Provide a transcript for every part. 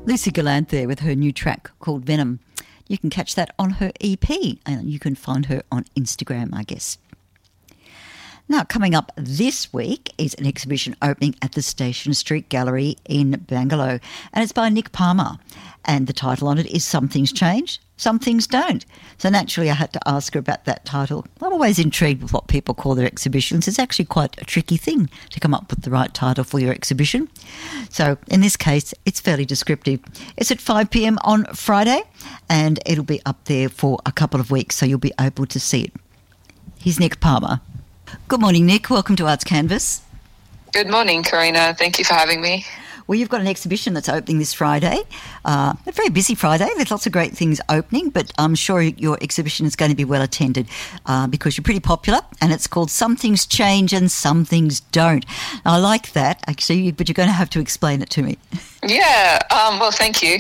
Lucy Gallant there with her new track called Venom. You can catch that on her EP and you can find her on Instagram, I guess. Now, coming up this week is an exhibition opening at the Station Street Gallery in Bangalore, and it's by Nick Palmer. And the title on it is Some Things Change, Some Things Don't. So naturally I had to ask her about that title. I'm always intrigued with what people call their exhibitions. It's actually quite a tricky thing to come up with the right title for your exhibition. So in this case, it's fairly descriptive. It's at 5 p.m. on Friday, and it'll be up there for a couple of weeks, so you'll be able to see it. Here's Nick Palmer. Good morning, Nick. Welcome to Arts Canvas. Good morning, Karina. Thank you for having me. Well, you've got an exhibition that's opening this Friday. A very busy Friday. There's lots of great things opening, but I'm sure your exhibition is going to be well attended because you're pretty popular, and it's called Some Things Change and Some Things Don't. I like that, actually, but you're going to have to explain it to me. Yeah, well, thank you.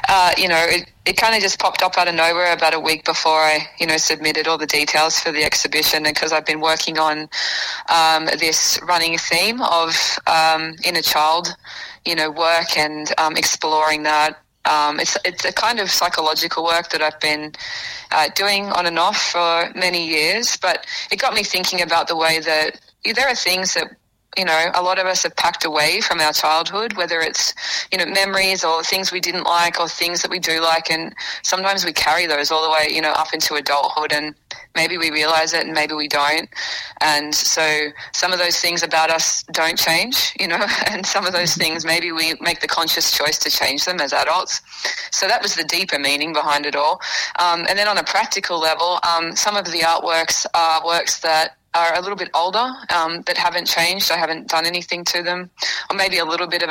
It kind of just popped up out of nowhere about a week before I, submitted all the details for the exhibition, because I've been working on this running theme of inner child, work and exploring that. It's a kind of psychological work that I've been doing on and off for many years, but it got me thinking about the way that there are things that a lot of us have packed away from our childhood, whether it's, memories or things we didn't like or things that we do like. And sometimes we carry those all the way, up into adulthood, and maybe we realize it and maybe we don't. And so some of those things about us don't change, and some of those things, maybe we make the conscious choice to change them as adults. So that was the deeper meaning behind it all. And then on a practical level, some of the artworks are works that are a little bit older, that haven't changed. I haven't done anything to them, or maybe a little bit of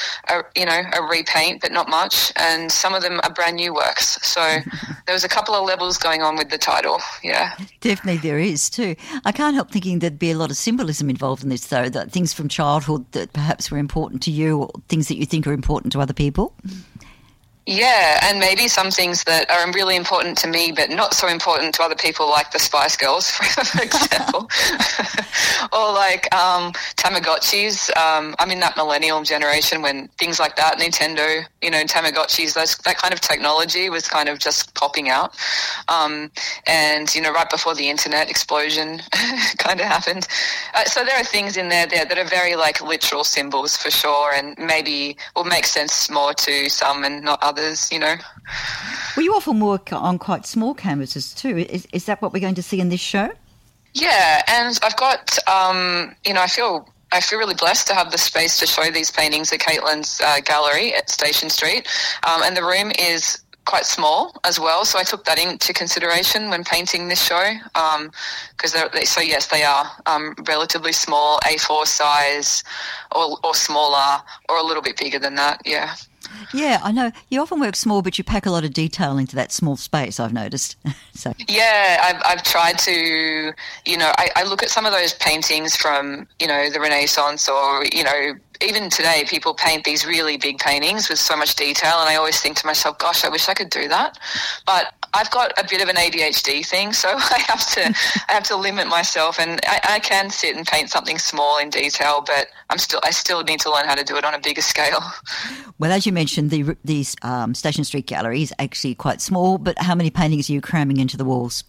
a repaint, but not much. And some of them are brand new works. So there was a couple of levels going on with the title. Yeah, definitely there is too. I can't help thinking there'd be a lot of symbolism involved in this, though. That things from childhood that perhaps were important to you, or things that you think are important to other people. Yeah, and maybe some things that are really important to me but not so important to other people, like the Spice Girls, for example. Or like Tamagotchis. I'm in that millennial generation when things like that, Nintendo, Tamagotchis, that kind of technology was kind of just popping out. And, right before the internet explosion kind of happened. So there are things in there that are very like literal symbols for sure, and maybe will make sense more to some and not others. Well, you often work on quite small canvases too. Is that what we're going to see in this show? Yeah, and I've got, I feel really blessed to have the space to show these paintings at Caitlin's gallery at Station Street, and the room is quite small as well, so I took that into consideration when painting this show, because they are relatively small, A4 size or smaller, or a little bit bigger than that, yeah. Yeah, I know. You often work small, but you pack a lot of detail into that small space, I've noticed. So. Yeah, I've tried to, I look at some of those paintings from, the Renaissance, or, even today people paint these really big paintings with so much detail, and I always think to myself, gosh, I wish I could do that. But I've got a bit of an ADHD thing, so I have to limit myself, and I can sit and paint something small in detail, but I still need to learn how to do it on a bigger scale. Well, as you mentioned, these Station Street Gallery is actually quite small, but how many paintings are you cramming into the walls?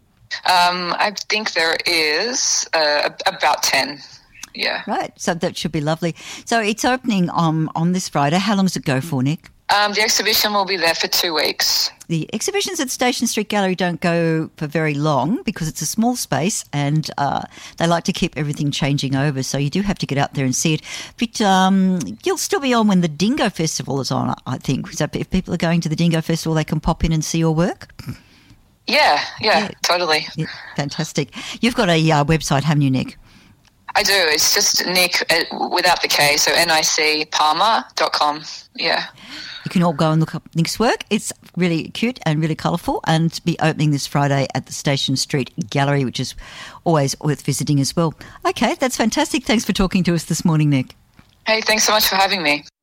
I think there is about 10. Yeah. Right. So that should be lovely. So it's opening on this Friday. How long does it go for, Nick? The exhibition will be there for 2 weeks. The exhibitions at Station Street Gallery don't go for very long because it's a small space, and they like to keep everything changing over. So you do have to get out there and see it. But you'll still be on when the Dingo Festival is on, I think. So if people are going to the Dingo Festival, they can pop in and see your work. Yeah, totally. Yeah, fantastic. You've got a website, haven't you, Nick? I do. It's just Nick without the K, so nicpalmer.com. Yeah. You can all go and look up Nick's work. It's really cute and really colourful, and be opening this Friday at the Station Street Gallery, which is always worth visiting as well. Okay, that's fantastic. Thanks for talking to us this morning, Nick. Hey, thanks so much for having me.